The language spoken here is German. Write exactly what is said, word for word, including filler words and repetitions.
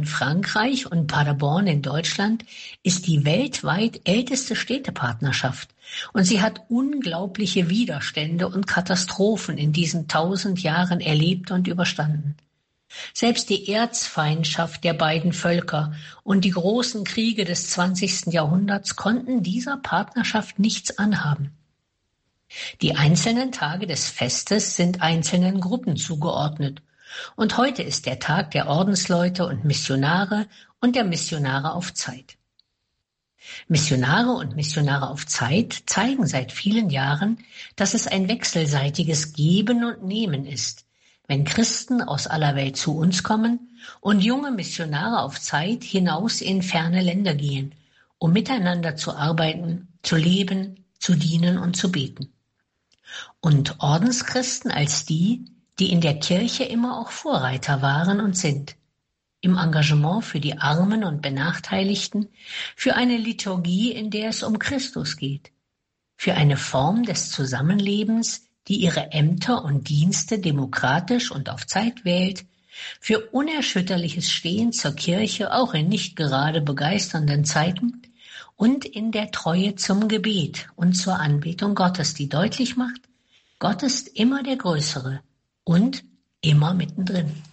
in Frankreich und Paderborn in Deutschland ist die weltweit älteste Städtepartnerschaft und sie hat unglaubliche Widerstände und Katastrophen in diesen tausend Jahren erlebt und überstanden. Selbst die Erzfeindschaft der beiden Völker und die großen Kriege des zwanzigsten Jahrhunderts konnten dieser Partnerschaft nichts anhaben. Die einzelnen Tage des Festes sind einzelnen Gruppen zugeordnet. Und heute ist der Tag der Ordensleute und Missionare und der Missionare auf Zeit. Missionare und Missionare auf Zeit zeigen seit vielen Jahren, dass es ein wechselseitiges Geben und Nehmen ist, wenn Christen aus aller Welt zu uns kommen und junge Missionare auf Zeit hinaus in ferne Länder gehen, um miteinander zu arbeiten, zu leben, zu dienen und zu beten. Und Ordenschristen als die, die in der Kirche immer auch Vorreiter waren und sind, im Engagement für die Armen und Benachteiligten, für eine Liturgie, in der es um Christus geht, für eine Form des Zusammenlebens, die ihre Ämter und Dienste demokratisch und auf Zeit wählt, für unerschütterliches Stehen zur Kirche, auch in nicht gerade begeisternden Zeiten, und in der Treue zum Gebet und zur Anbetung Gottes, die deutlich macht, Gott ist immer der Größere und immer mittendrin.